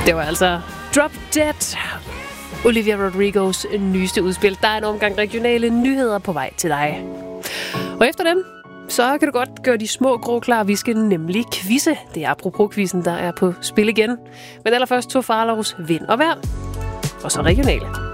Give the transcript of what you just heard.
Det var altså Drop Dead, Olivia Rodrigos nyeste udspil. Der er en omgang regionale nyheder på vej til dig. Og efter den, så kan du godt gøre de små grå klar. Vi skal nemlig quizze. Det er apropos-quizzen, der er på spil igen. Men allerførst Tove Farlows Vind og Vejr. Og så regionale.